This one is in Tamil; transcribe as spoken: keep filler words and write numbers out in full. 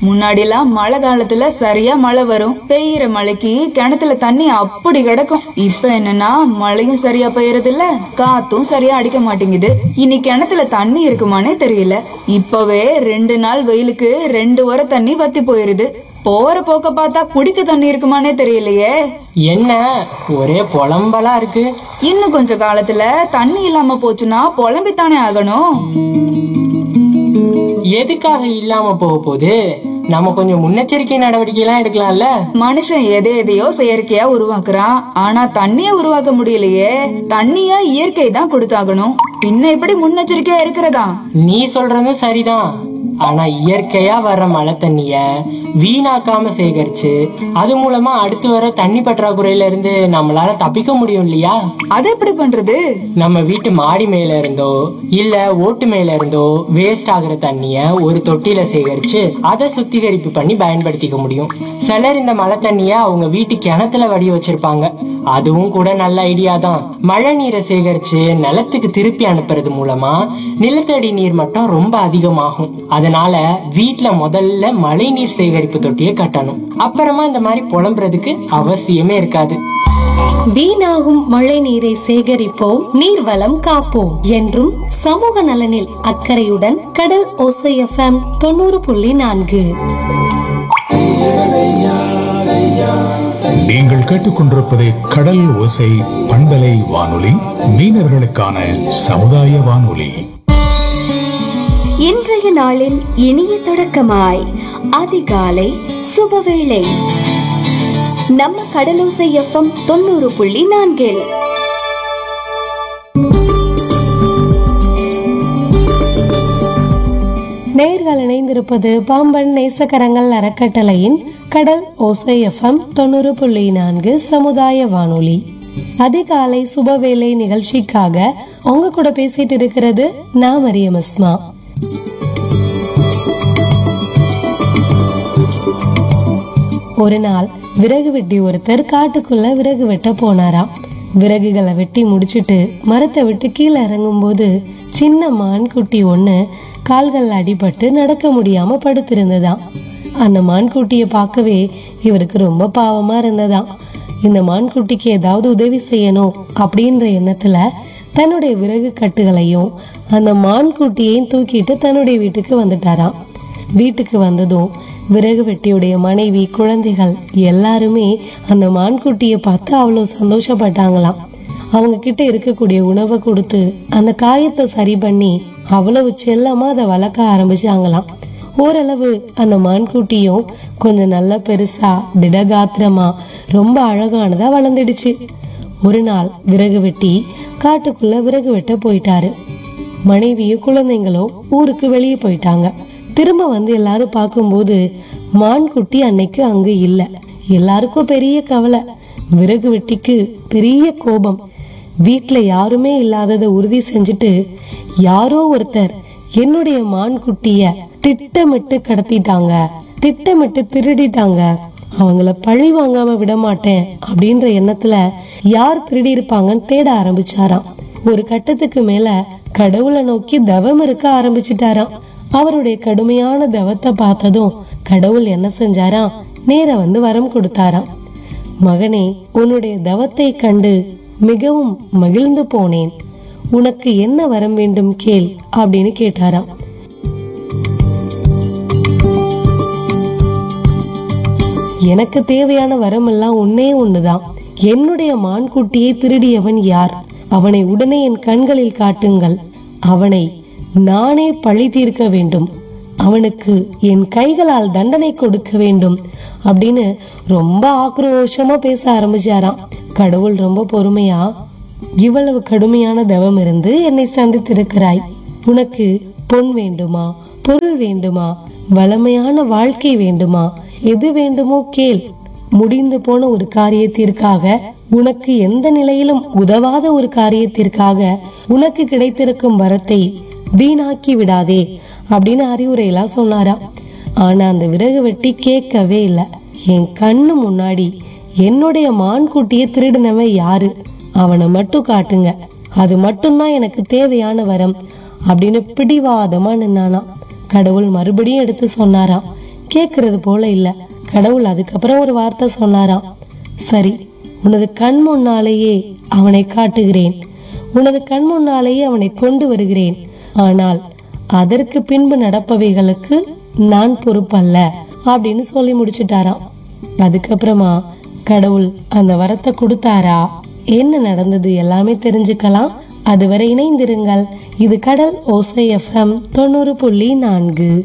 முன்னாடி எல்லாம் மழை காலத்துல சரியா மழை வரும், பெய்யற மழைக்கு கிணத்துல தண்ணி அப்படி கிடக்கும். இப்ப என்னன்னா மழையும் சரியா பெய்யறது இல்ல, காத்தும் சரியா அடிக்க மாட்டேங்குது. இனி கிணத்துல தண்ணி இருக்குமானே தெரியல. இப்பவே ரெண்டு நாள் வெயிலுக்கு ரெண்டு வர தண்ணி வத்தி போயிருது. போற போக்க பார்த்தா குடிக்க தண்ணி இருக்குமானே தெரியலையே. என்ன ஒரே புலம்பலா இருக்கு. இன்னும் கொஞ்ச காலத்துல தண்ணி இல்லாம போச்சுன்னா புலம்பித்தானே ஆகணும். எதுக்காக இல்லாம போக போகுது? நம்ம கொஞ்சம் முன்னெச்சரிக்கை நடவடிக்கை எல்லாம் எடுக்கலாம்ல. மனுஷன் எதை எதையோ செயற்கையா உருவாக்குறான், ஆனா தண்ணிய உருவாக்க முடியலையே. தண்ணிய இயற்கை தான் கொடுத்தாகணும், பின்ன எப்படி முன்னெச்சரிக்கையா இருக்கிறதா? நீ சொல்றதும் சரிதான். ஆனா இயற்கையா வர்ற மழை தண்ணிய வீணாக்காம சேகரிச்சு அது மூலமா அடுத்து வர தண்ணி பற்றாக்குறையில இருந்து நம்மளால தப்பிக்க முடியும் இல்லையா? அது எப்படி பண்றது? நம்ம வீட்டு மாடி மேல இருந்தோ இல்ல ஓட்டு மேல இருந்தோ வேஸ்ட் ஆகுற தண்ணிய ஒரு தொட்டியில சேகரிச்சு அதை சுத்திகரிப்பு பண்ணி பயன்படுத்திக்க முடியும். சிலர் இந்த மழை தண்ணிய அவங்க வீட்டு கிணத்துல வடி வச்சிருப்பாங்க. அதுவும் கூட நல்ல ஐடியா தான். மழை நீரை சேகரிச்சு நிலத்துக்கு திருப்பி அனுப்புறது மூலமா நிலத்தடி நீர் மட்டம் ரொம்ப அதிகமாகும். அதனால வீட்டுல முதல்ல மழை நீர் சேகரிப்பு தொட்டியை கட்டணும். அப்புறமா இந்த மாதிரி புலம்புறதுக்கு அவசியமே இருக்காது. வீணாகும் மழை நீரை சேகரிப்போம், நீர்வளம் காப்போம் என்றும் சமூக நலனில் அக்கறையுடன் கடல் ஓசை எஃப்எம் தொண்ணூறு புள்ளி நான்கு. நீங்கள் கேட்டுக்கொண்டிருப்பது கடல் ஓசை பண்பலை வானொலி, மீனவர்களுக்கான சமுதாய வானொலி. இன்றைய நாளின் இனிய தொடக்கமாய் அதிகாலை சுபவேளை நம்ம கடலோசை எஃப்எம் தொண்ணூறு புள்ளி நான்கில். நேர்கள் இணைந்திருப்பது பாம்பன் நேசக்கரங்கள் அறக்கட்டளையின் கடல் ஓசை எஃப்எம் தொண்ணூறு புள்ளி நான்கு சமுதாய வானொலி. அதிகாலை சுபவேளை நிகழ்ச்சிக்காக உங்க கூட பேசிட்டு இருக்கிறது நான் மரியம் அஸ்மா. ஒரு நாள் விறகு வெட்டி ஒருத்தர் காட்டுக்குள்ள விறகு வெட்ட போனாராம். விறகுகளை வெட்டி முடிச்சிட்டு மரத்தை விட்டு கீழே இறங்கும் போது சின்ன மான் குட்டி ஒண்ணு கால்கள் அடிபட்டு நடக்க முடியாம படுத்திருந்ததாம். அந்த மான்குட்டிய பார்க்கவே இவருக்கு ரொம்ப பாவமா இருந்ததாம். இந்த மான்குட்டிக்கு ஏதாவது உதவி செய்யணும் அப்படின்ற எண்ணத்துல தன்னுடைய விறகு கட்டுகளையும் அந்த மான்குட்டியையும் தூக்கிட்டு தன்னுடைய வீட்டுக்கு வந்துட்டாராம். வீட்டுக்கு வந்ததும் விறகு வெட்டியுடைய மனைவி, குழந்தைகள் எல்லாருமே அந்த மான்குட்டியை பார்த்து அவ்வளவு சந்தோஷப்பட்டாங்களாம். அவங்க கிட்ட இருக்கக்கூடிய உணவை கொடுத்து அந்த காயத்தை சரி பண்ணி அவ்வளவு செல்லமா அதை வளர்க்க ஆரம்பிச்சாங்களாம். ஓரளவு அந்த மான்குட்டியும் கொஞ்சம் நல்ல பெருசா திடகாத்திரமா ரொம்ப அழகானதா வளர்ந்துடுச்சு. ஒரு நாள் விறகு வெட்டி காட்டுக்குள்ள விறகு வெட்ட போயிட்டாரு. மனைவியும் குழந்தைங்களும் ஊருக்கு வெளியே போயிட்டாங்க. திரும்ப வந்து எல்லாரும் பார்க்கும்போது மான்குட்டி அன்னைக்கு அங்கு இல்ல. எல்லாருக்கும் பெரிய கவலை. விறகு வெட்டிக்கு பெரிய கோபம். வீட்டுல யாருமே இல்லாததை உறுதி செஞ்சுட்டு யாரோ ஒருத்தர் என்னுடைய மான்குட்டிய திட்டமிட்டு கடத்திட்டாங்க, திட்டமிட்டு திருடிட்டாங்க, அவங்கள பழி வாங்காம விட மாட்டேன் அப்படின்ற எண்ணத்துல யார் திருடி இருப்பாங்கன்னு தேட ஆரம்பிச்சாராம். ஒரு கட்டத்துக்கு மேல கடவுளை நோக்கி தவம் இருக்க ஆரம்பிச்சுட்டாராம். அவருடைய கடுமையான தவத்தை பார்த்ததும் கடவுள் என்ன செஞ்சாராம், நேர வந்து வரம் கொடுத்தாராம். மகனே, உன்னுடைய தவத்தை கண்டு மிகவும் மகிழ்ந்து போனேன். உனக்கு என்ன வரம் வேண்டும் கேள் அப்படின்னு கேட்டாராம். எனக்கு தேவையான வரம் எல்லாம் ஒன்னே ஒண்ணுதான். என்னுடைய மான்குட்டியை திருடியவன் யார்? அவனை உடனே என் கண்களில் காட்டுங்கள். அவனை நானே பழி தீர்க்க வேண்டும். அவனுக்கு என் கைகளால் தண்டனை கொடுக்க வேண்டும் அப்படின்னு ரொம்ப ஆக்ரோஷமா பேச ஆரம்பிச்சாராம். கடவுள் ரொம்ப பொறுமையா, இவ்வளவு கடுமையான தவம் இருந்து என்னை சந்தித்திருக்கிறாய். உனக்கு பொன் வேண்டுமா, பொருள் வேண்டுமா, வளமையான வாழ்க்கை வேண்டுமா, எது வேண்டுமோ கேள். முடிந்து போன ஒரு காரியத்திற்காக, உனக்கு எந்த நிலையிலும் உதவாத ஒரு காரியத்திற்காக உனக்கு கிடைத்திருக்கும் வரத்தை வீணாக்கி விடாதே அப்படின்னு அறிவுரையெல்லாம் சொன்னாரா. ஆனா அந்த விறகு வெட்டி கேட்கவே இல்லை. என் கண்ணு முன்னாடி என்னுடைய மான்குட்டியை திருடினவன் யாரு, அவனை மட்டும் காட்டுங்க, அது மட்டும்தான் எனக்கு தேவையான வரம் அப்படின்னு பிடிவாதமா நின்னானா. கடவுள் மறுபடியும் எடுத்து சொன்னாராம், கேக்குறது போல இல்ல. கடவுள் அதுக்கப்புறம் ஒரு வார்த்தை சொன்னாராம். சரி, உனது கண் முன்னாலேயே அவனை காட்டுகிறேன், உனது கண் முன்னாலேயே அவனை கொண்டு வருகிறேன். ஆனால் அதற்கு பின்பு நடப்பவைகளுக்கு நான் பொறுப்பல்ல அப்படின்னு சொல்லி முடிச்சிட்டாராம். அதுக்கப்புறமா கடவுள் அந்த வரத்தை கொடுத்தாரா, என்ன நடந்தது எல்லாமே தெரிஞ்சுக்கலாம். அதுவரை இணைந்திருங்கள். இது கடல் ஓசை எஃப்எம் தொண்ணூறு புள்ளி நான்கு.